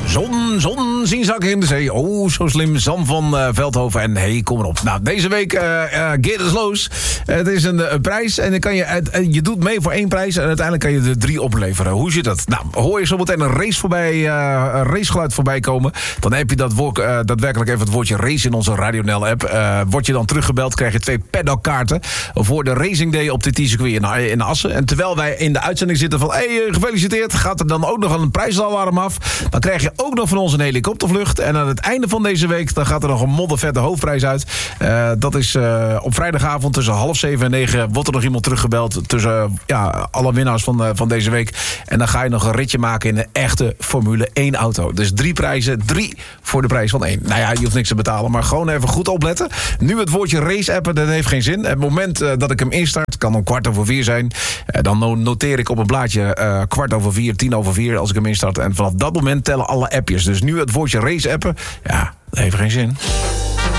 Zon zien zakken in de zee. Oh, zo slim. Sam van Veldhoven. En hey, kom erop. Nou, deze week Geert is los. Het is een prijs. En dan kan je doet mee voor 1 prijs. En uiteindelijk kan je er 3 opleveren. Hoe zit dat? Nou, hoor je zo meteen een racegeluid voorbij komen. Dan heb je daadwerkelijk even het woordje race in onze Radio NL-app. Word je dan teruggebeld, krijg je 2 paddockkaarten voor de Racing Day op de T-circuit in Assen. En terwijl wij in de uitzending zitten van gefeliciteerd, gaat er dan ook nog een prijsalarm af. Dan krijg je ook nog van ons een helikoptervlucht. En aan het einde van deze week dan gaat er nog een moddervette hoofdprijs uit. Dat is op vrijdagavond tussen 6:30 en 9 wordt er nog iemand teruggebeld tussen alle winnaars van deze week. En dan ga je nog een ritje maken in een echte Formule 1 auto. Dus 3 prijzen, 3 voor de prijs van 1. Nou ja, je hoeft niks te betalen, maar gewoon even goed opletten. Nu het woordje race appen, dat heeft geen zin. Het moment dat ik hem instart, kan om 4:15 zijn. Dan noteer ik op een blaadje 4:15, 4:10 als ik hem instart. En vanaf dat moment tellen alle appjes. Dus nu het woordje race appen, ja, dat heeft geen zin.